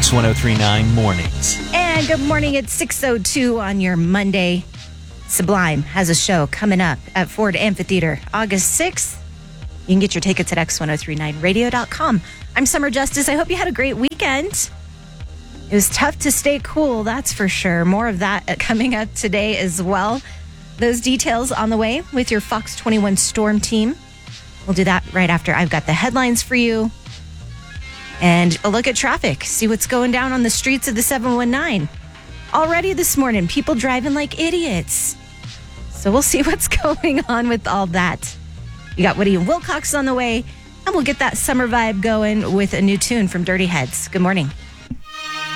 Fox 103.9 Mornings. And good morning. It's 6:02 on your Monday. Sublime has a show coming up at Ford Amphitheater August 6th. You can get your tickets at x1039radio.com. I'm Summer Justice. I hope you had a great weekend. It was tough to stay cool, that's for sure. More of that coming up today as well. Those details on the way with your Fox 21 Storm team. We'll do that right after I've got the headlines for you. And a look at traffic. See what's going down on the streets of the 719. Already this morning, people driving like idiots. So we'll see what's going on with all that. You got Woody and Wilcox on the way. And we'll get that summer vibe going with a new tune from Dirty Heads. Good morning.